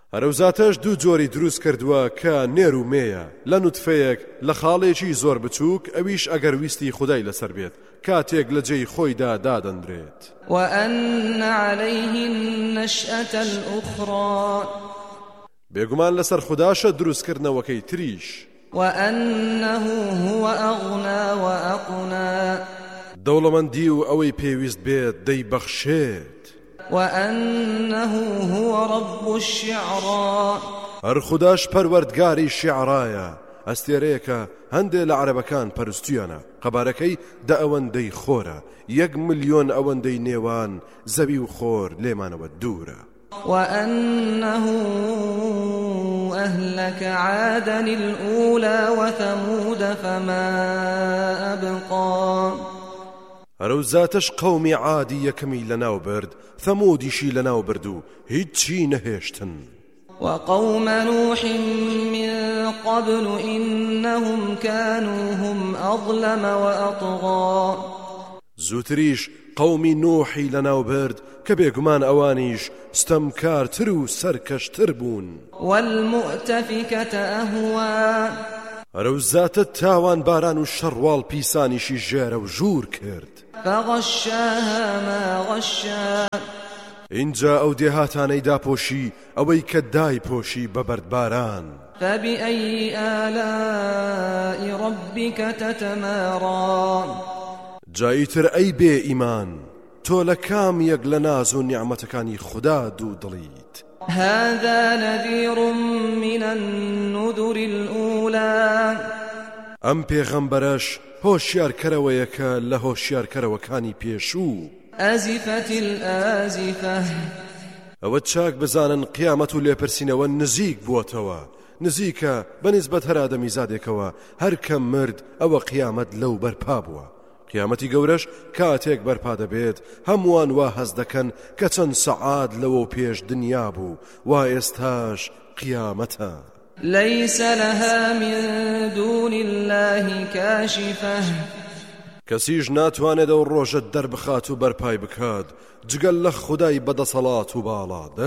هەرەوزاتەش دوو جۆری دروست کردووە کە نێر و مێیە لە نوتفەیەک لە خاڵێکی زۆر بچووک ئەویش ئەگەر ویستی خودای لەسەر بێت کاتێک لە جێی خۆیدا دادەنرێت وأن عليه النشأة الأخرى بێگومان لەسەر خوداشە دروستکردنەوەکەی تریش وأنه هو أغنى وأقنى دەوڵەمەندی و ئەوەی پێویست بێت دەیبەخشێت وأنه هو رب الشعرى هەر خوداش پەروەردگاری شیعرایە ئەستێرەیەکە هەندێک لە عەرەبەکان پەرستویانە قەبارەکەی دە ئەوەندەی خۆرە 1 ملیۆن ئەوەندەی نێوان زەوی و خۆر لێمانەوە دوورە وأنه أهلك عادا الأولى وثمود فما أبقى هەرەوزاتەش قەومی عادی یەکەمی لەناو برد ثەمودیشی لەناو برد و هیچی نەهێشتن وقوم نوح من قبل إنهم كانوا هم أظلم وأطغى زوتریش قومی نوحی لەناو برد کە بێگومان ئەوانیش ستەمکارتر و سەرکەشتر بوون والمؤتفكة أهوى هەرەوزاتە تاوان باران و شەڕواڵ پیسانیشی ژێرە و ژوور کرد فغشاها ما غشا اینجا ئەو دێهاتانەی داپۆشی ئەوەی کە دایپۆشی بە بەردباران فبأي آلاء ربك تتمارى جاییتر ئەی بێ ئیمان تۆ لە کام یەک لە ناز و نیعمەتەکانی خوددا دوو دڵیت هذا نذير من النذر الأولى ئەم پێغەمبەرەش هۆشیارکەرەوەیەکە لە هۆشیارکەرەوەکانی پێشوو أزفت الآزفة ئەوە چاک بزانن قیامەت و لێپرسینەوە نزیک بووەتەوە نزیکە بەنسبەت هەر ئادەمی زادێکەوە هەر کەم مرد ئەوە قیامەت لەو بەرپا بووە قیامەتی گەورەش کاتێک بەرپا دەبێت هەمووان وا هەز دەکەن کە چەند سەعات لەوە پێش دنیا بوو وا ئێستاش قیامەتە ليس لها من دون الله كاشفة کەسیش ناتوانێت ئەو ڕۆژە دەربخات و بەرپای بکات جگەل لە خودای بەدەسەڵات و باڵا